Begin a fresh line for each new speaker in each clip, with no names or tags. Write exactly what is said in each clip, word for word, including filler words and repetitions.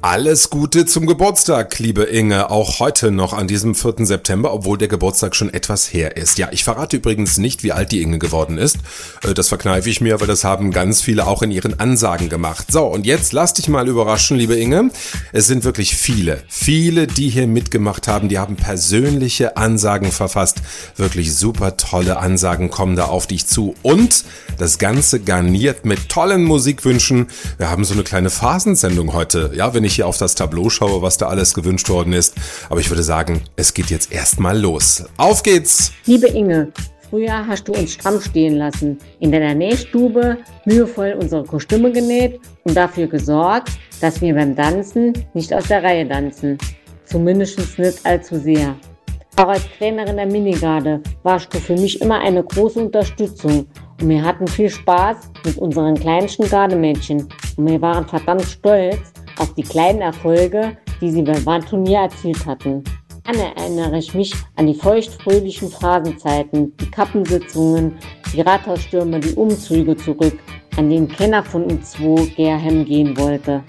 Alles Gute zum Geburtstag, liebe Inge, auch heute noch an diesem vierten September, obwohl der Geburtstag schon etwas her ist. Ja, ich verrate übrigens nicht, wie alt die Inge geworden ist. Das verkneife ich mir, weil das haben ganz viele auch in ihren Ansagen gemacht. So, und jetzt lass dich mal überraschen, liebe Inge. Es sind wirklich viele, viele, die hier mitgemacht haben, die haben persönliche Ansagen verfasst. Wirklich super tolle Ansagen kommen da auf dich zu. Und das Ganze garniert mit tollen Musikwünschen. Wir haben so eine kleine Phasensendung heute, ja, wenn ich hier auf das Tableau schaue, was da alles gewünscht worden ist. Aber ich würde sagen, es geht jetzt erstmal los. Auf geht's!
Liebe Inge, früher hast du uns stramm stehen lassen, in deiner Nähstube mühevoll unsere Kostüme genäht und dafür gesorgt, dass wir beim Tanzen nicht aus der Reihe tanzen. Zumindest nicht allzu sehr. Auch als Trainerin der Minigarde warst du für mich immer eine große Unterstützung und wir hatten viel Spaß mit unseren kleinsten Gardemädchen und wir waren verdammt stolz auf die kleinen Erfolge, die sie beim Wandturnier erzielt hatten. Dann erinnere ich mich an die feuchtfröhlichen Phrasenzeiten, die Kappensitzungen, die Rathausstürme, die Umzüge zurück, an denen keiner von uns zwei gern gehen wollte.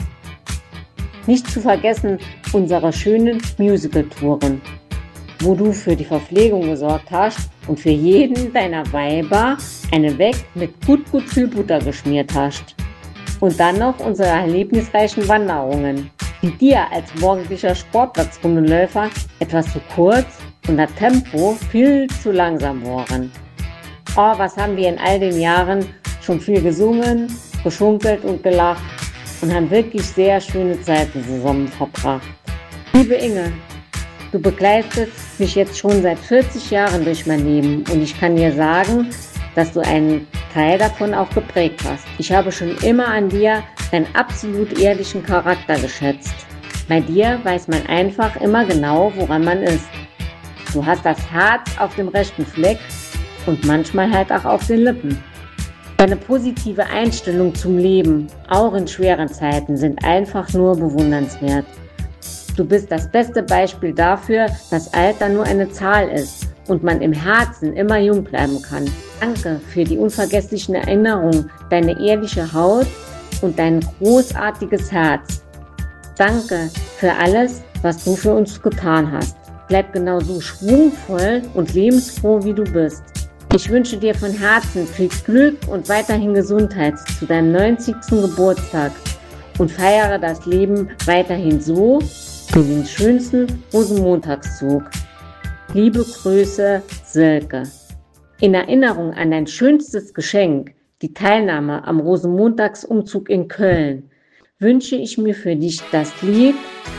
Nicht zu vergessen unsere schönen Musical-Touren, wo du für die Verpflegung gesorgt hast und für jeden deiner Weiber eine Weg mit gut, gut viel Butter geschmiert hast. Und dann noch unsere erlebnisreichen Wanderungen, die dir als morgendlicher Sportplatzrundenläufer etwas zu kurz und das Tempo viel zu langsam waren. Oh, was haben wir in all den Jahren schon viel gesungen, geschunkelt und gelacht und haben wirklich sehr schöne Zeiten zusammen verbracht. Liebe Inge, du begleitest mich jetzt schon seit vierzig Jahren durch mein Leben und ich kann dir sagen, dass du einen Teil davon auch geprägt hast. Ich habe schon immer an dir deinen absolut ehrlichen Charakter geschätzt. Bei dir weiß man einfach immer genau, woran man ist. Du hast das Herz auf dem rechten Fleck und manchmal halt auch auf den Lippen. Deine positive Einstellung zum Leben, auch in schweren Zeiten, sind einfach nur bewundernswert. Du bist das beste Beispiel dafür, dass Alter nur eine Zahl ist und man im Herzen immer jung bleiben kann. Danke für die unvergesslichen Erinnerungen, deine ehrliche Haut und dein großartiges Herz. Danke für alles, was du für uns getan hast. Bleib genauso schwungvoll und lebensfroh, wie du bist. Ich wünsche dir von Herzen viel Glück und weiterhin Gesundheit zu deinem neunzigsten Geburtstag und feiere das Leben weiterhin so wie den schönsten Rosenmontagszug. Liebe Grüße, Silke. In Erinnerung an dein schönstes Geschenk, die Teilnahme am Rosenmontagsumzug in Köln, wünsche ich mir für dich das Lied